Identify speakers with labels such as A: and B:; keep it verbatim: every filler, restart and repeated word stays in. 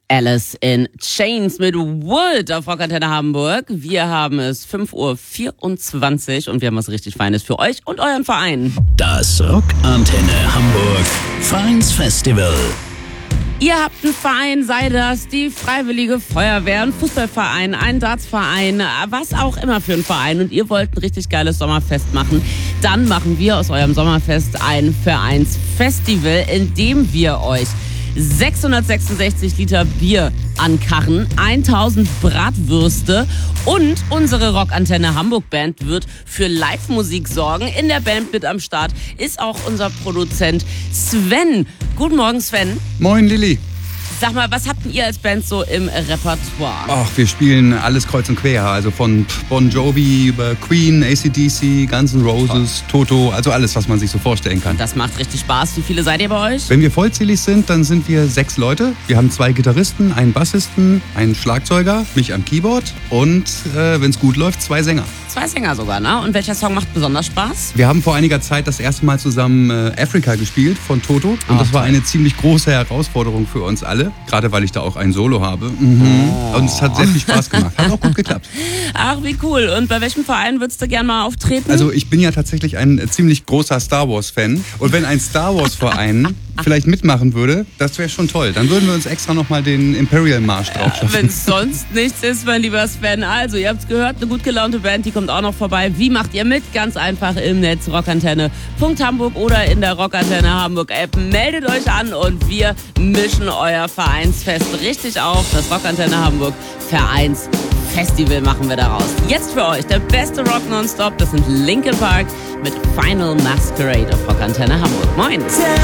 A: Alice in Chains mit Wood auf Rockantenne Hamburg. Wir haben es fünf Uhr vierundzwanzig und wir haben was richtig Feines für euch und euren Verein.
B: Das Rockantenne Hamburg Vereinsfestival.
A: Ihr habt einen Verein, sei das die Freiwillige Feuerwehr, ein Fußballverein, ein Dartsverein, was auch immer für ein Verein und ihr wollt ein richtig geiles Sommerfest machen, dann machen wir aus eurem Sommerfest ein Vereinsfestival, in dem wir euch sechshundertsechsundsechzig Liter Bier ankarren, tausend Bratwürste und unsere Rockantenne Hamburg Band wird für Live-Musik sorgen. In der Band mit am Start ist auch unser Produzent Sven. Guten Morgen, Sven.
C: Moin, Lilly.
A: Sag mal, was habt ihr als Band so im Repertoire?
C: Ach, wir spielen alles kreuz und quer. Also von Bon Jovi über Queen, A C D C, Guns N' Roses, Toto, also alles, was man sich so vorstellen kann.
A: Das macht richtig Spaß. Wie viele seid ihr bei euch?
C: Wenn wir vollzählig sind, dann sind wir sechs Leute. Wir haben zwei Gitarristen, einen Bassisten, einen Schlagzeuger, mich am Keyboard und, äh, wenn es gut läuft, zwei Sänger.
A: Zwei Sänger sogar, ne? Und welcher Song macht besonders Spaß?
C: Wir haben vor einiger Zeit das erste Mal zusammen äh, Africa gespielt von Toto. Und
A: Ach,
C: das war
A: toll.
C: eine ziemlich große Herausforderung für uns alle. Gerade weil ich da auch ein Solo habe. Mhm.
A: Oh.
C: Und es hat sehr viel Spaß gemacht. Hat auch gut geklappt.
A: Ach, wie cool. Und bei welchem Verein würdest du gerne mal auftreten?
C: Also ich bin ja tatsächlich ein äh, ziemlich großer Star Wars-Fan. Und wenn ein Star Wars-Verein vielleicht mitmachen würde, das wäre schon toll. Dann würden wir uns extra nochmal den Imperial Marsch drauf schaffen.
A: Wenn es sonst nichts ist, mein lieber Sven. Also, ihr habt es gehört, eine gut gelaunte Band, die kommt auch noch vorbei. Wie macht ihr mit? Ganz einfach im Netz rockantenne punkt hamburg oder in der Rockantenne Hamburg App. Meldet euch an und wir mischen euer Vereinsfest richtig auf. Das Rockantenne Hamburg Vereinsfestival machen wir daraus. Jetzt für euch der beste Rock nonstop. Das sind Linkin Park mit Final Masquerade auf Rockantenne Hamburg. Moin!